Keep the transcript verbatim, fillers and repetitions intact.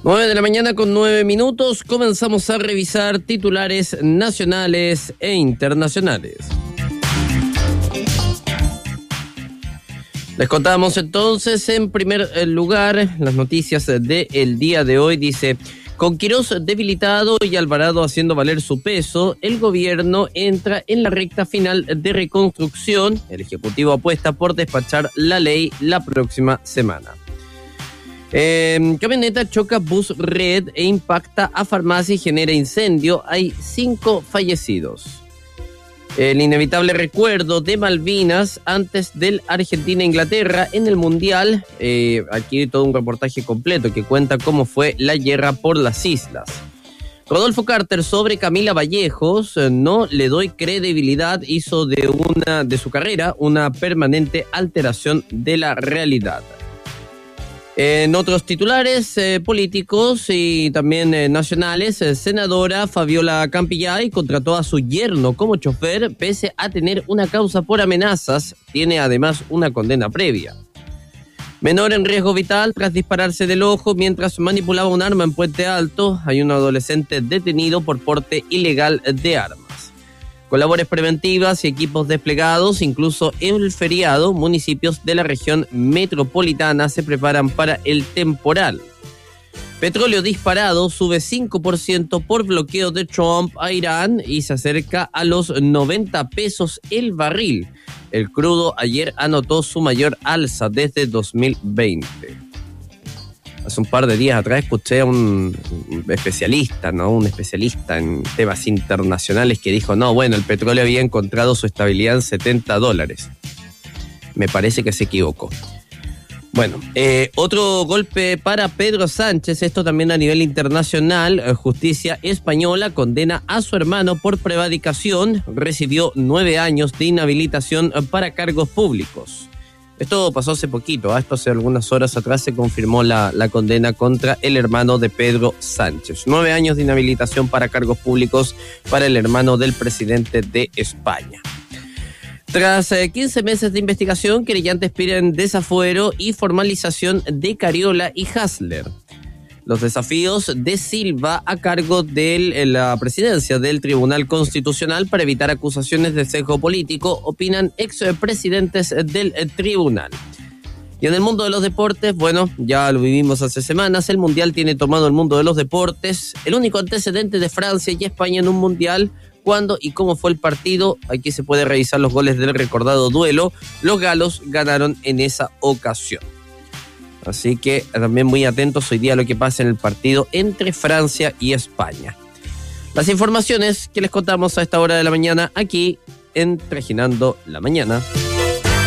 nueve de la mañana con nueve minutos, comenzamos a revisar titulares nacionales e internacionales. Les contamos entonces, en primer lugar, las noticias del día de hoy. Dice, con Quirós debilitado y Alvarado haciendo valer su peso, el gobierno entra en la recta final de reconstrucción. El Ejecutivo apuesta por despachar la ley la próxima semana. Eh, camioneta choca bus red e impacta a farmacia y genera incendio. Hay cinco fallecidos. El inevitable recuerdo de Malvinas antes del Argentina-Inglaterra en el Mundial. Eh, aquí todo un reportaje completo que cuenta cómo fue la guerra por las islas. Rodolfo Carter sobre Camila Vallejos. No le doy credibilidad. Hizo de, una, de su carrera una permanente alteración de la realidad. En otros titulares eh, políticos y también eh, nacionales, eh, senadora Fabiola Campillay contrató a su yerno como chofer pese a tener una causa por amenazas. Tiene además una condena previa. Menor en riesgo vital tras dispararse del ojo mientras manipulaba un arma en Puente Alto. Hay un adolescente detenido por porte ilegal de armas. Con labores preventivas y equipos desplegados, incluso en el feriado, municipios de la región metropolitana se preparan para el temporal. Petróleo disparado sube cinco por ciento por bloqueo de Trump a Irán y se acerca a los noventa pesos el barril. El crudo ayer anotó su mayor alza desde dos mil veinte. Hace un par de días atrás escuché a un especialista, ¿no? Un especialista en temas internacionales que dijo, no, bueno, el petróleo había encontrado su estabilidad en setenta dólares. Me parece que se equivocó. Bueno, eh, otro golpe para Pedro Sánchez, esto también a nivel internacional. Justicia española condena a su hermano por prevaricación. Recibió nueve años de inhabilitación para cargos públicos. Esto pasó hace poquito, ¿eh? Esto hace algunas horas atrás se confirmó la, la condena contra el hermano de Pedro Sánchez. Nueve años de inhabilitación para cargos públicos para el hermano del presidente de España. Tras eh, quince meses de investigación, querellantes piden desafuero y formalización de Cariola y Hasler. Los desafíos de Silva a cargo de la presidencia del Tribunal Constitucional para evitar acusaciones de sesgo político, opinan expresidentes del tribunal. Y en el mundo de los deportes, bueno, ya lo vivimos hace semanas, el Mundial tiene tomado el mundo de los deportes. El único antecedente de Francia y España en un Mundial, cuándo y cómo fue el partido, aquí se puede revisar los goles del recordado duelo. Los galos ganaron en esa ocasión. Así que también muy atentos hoy día a lo que pasa en el partido entre Francia y España. Las informaciones que les contamos a esta hora de la mañana aquí en Trajinando la Mañana.